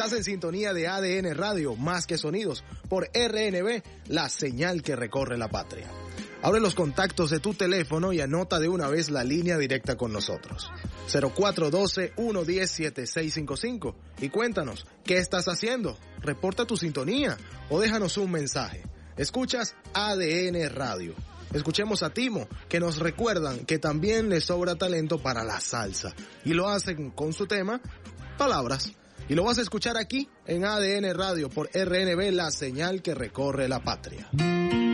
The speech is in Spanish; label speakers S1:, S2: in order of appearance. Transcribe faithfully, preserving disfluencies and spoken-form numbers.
S1: Estás en sintonía de A D N Radio, más que sonidos, por R N B, la señal que recorre la patria. Abre los contactos de tu teléfono y anota de una vez la línea directa con nosotros. cero cuatro uno dos, uno uno cero, siete seis cinco cinco. Y cuéntanos, ¿qué estás haciendo? Reporta tu sintonía o déjanos un mensaje. Escuchas A D N Radio. Escuchemos a Timo, que nos recuerdan que también le sobra talento para la salsa. Y lo hacen con su tema, Palabras. Y lo vas a escuchar aquí en A D N Radio por R N B, la señal que recorre la patria.